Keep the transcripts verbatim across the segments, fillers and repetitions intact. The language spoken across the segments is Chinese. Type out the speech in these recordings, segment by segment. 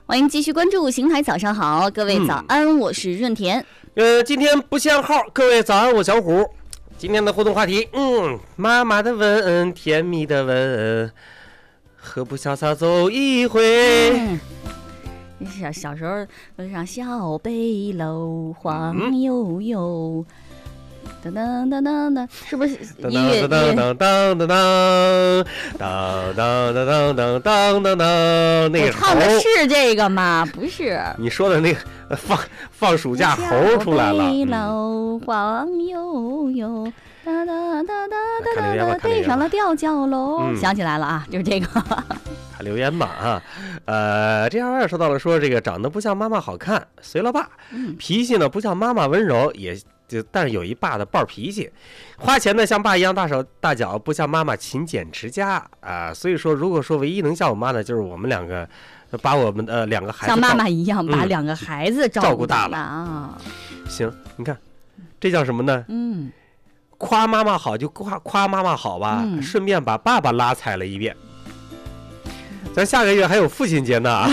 欢迎继续关注邢台早上好，各位早安，嗯、我是润田。 呃，今天不限号，各位早安，我小虎。今天的互动话题，嗯，妈妈的吻，甜蜜的吻，何不潇洒走一回？ 嗯小小时候都上小北楼，晃悠悠。噔噔噔噔噔，是不是噔噔噔噔噔噔噔噔噔噔噔噔噔噔？那个唱的是这个吗？不是， 你说的那个放放暑假猴出来了。 北楼晃悠悠，哒哒哒哒哒哒，对上了吊脚楼。想起来了啊，就是这个。 看留言吧啊，呃，这二二说到了说这个长得不像妈妈好看，随了爸，脾气呢不像妈妈温柔，也就但是有一爸的暴脾气，花钱呢像爸一样大手大脚，不像妈妈勤俭持家啊。所以说，如果说唯一能像我妈的，就是我们两个把我们呃两个孩子像妈妈一样把两个孩子照顾大了啊。 行，你看这叫什么呢？ 嗯， 夸妈妈好就夸夸妈妈好吧， 嗯、 顺便把爸爸拉踩了一遍。咱下个月还有父亲节呢啊！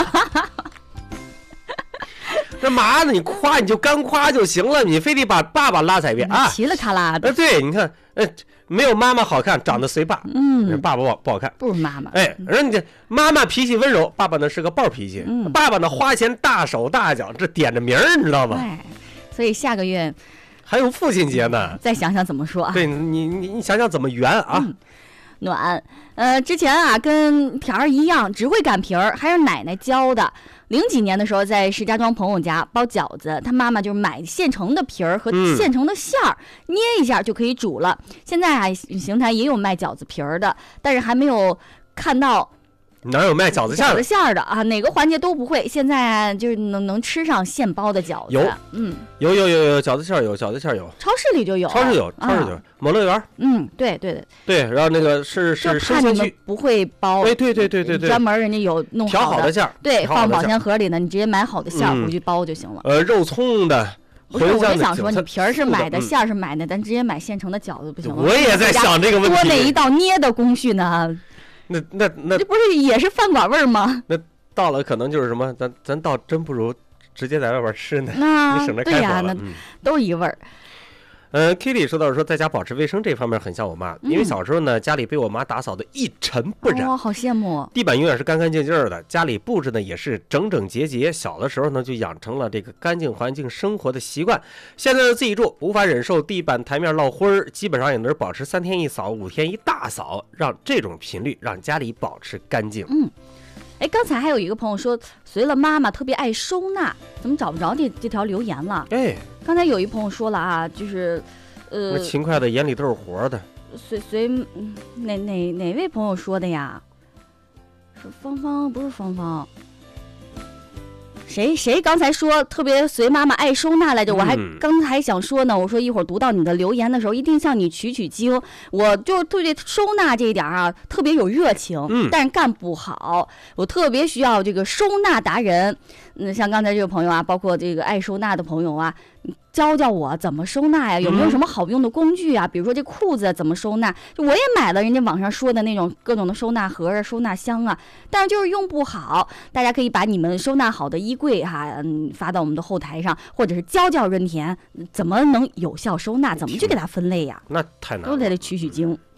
那嘛呢？你夸你就干夸就行了，你非得把爸爸拉踩一遍啊！ 齐了咔啦的。 呃，对，你看，呃，没有妈妈好看，长得随爸， 嗯， 爸爸不不好看， 不如妈妈。 哎，人家妈妈脾气温柔，爸爸呢是个暴脾气， 嗯、 爸爸呢花钱大手大脚，这点着名儿，你知道吗？ 哎，所以下个月还有父亲节呢， 再想想怎么说啊？ 对你，你你想想怎么圆啊？ 嗯暖，呃，之前啊跟田儿一样，只会擀皮儿，还是奶奶教的。零几年的时候，在石家庄朋友家包饺子，他妈妈就买现成的皮儿和现成的馅儿，嗯、捏一下就可以煮了。现在啊，邢台也有卖饺子皮儿的，但是还没有看到。 哪有卖饺子馅儿的？ 饺子馅儿的啊，哪个环节都不会。现在就是能能吃上现包的饺子。 有， 嗯， 有有有有饺子馅儿有饺子馅儿有， 超市里就有， 超市有，超市有，某乐园。 嗯，对对对。 对，然后那个是是生鲜区不会包。 哎，对对对对对， 专门人家有弄调好的馅儿， 对，放保鲜盒里呢，你直接买好的馅儿回去包就行了。 呃，肉葱的。 不是，我就想说，你皮儿是买的，馅儿是买的，咱直接买现成的饺子不行吗？ 我也在想这个问题， 多那一道捏的工序呢。 那那那这不是也是饭馆味儿吗？ 那到了可能就是什么，咱咱倒真不如直接在外边吃呢， 那你省着开火了。 对呀，那都一味儿。 呃 ，Kitty 说到说在家保持卫生这方面很像我妈，因为小时候呢，家里被我妈打扫的一尘不染， 哇、哦，好羡慕！ 地板永远是干干净净的，家里布置呢也是整整洁洁。小的时候呢，就养成了这个干净环境生活的习惯。现在呢自己住，无法忍受地板台面落灰儿，基本上也能保持三天一扫，五天一大扫，让这种频率让家里保持干净。 嗯。哎，刚才还有一个朋友说，随了妈妈特别爱收纳，怎么找不着这这条留言了？ 哎， 刚才有一朋友说了啊，就是，呃， 勤快的眼里都是活的。 随随哪哪哪位朋友说的呀？是芳芳，不是芳芳。谁谁刚才说特别随妈妈爱收纳来着？我还刚才想说呢，我说一会儿读到你的留言的时候，一定向你取取经。我就对收纳这一点啊，特别有热情， 嗯， 但是干不好。我特别需要这个收纳达人。嗯，像刚才这个朋友啊，包括这个爱收纳的朋友啊，教教我怎么收纳呀？有没有什么好用的工具啊？比如说这裤子怎么收纳？就我也买了人家网上说的那种各种的收纳盒啊、收纳箱啊，但是就是用不好。大家可以把你们收纳好的衣柜哈、啊，嗯，发到我们的后台上，或者是教教润田怎么能有效收纳，怎么去给它分类呀？ 那太难了， 都得取取经。